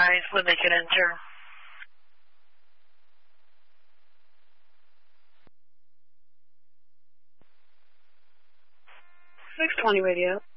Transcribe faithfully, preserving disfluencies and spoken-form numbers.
advise when they can enter. six twenty radio.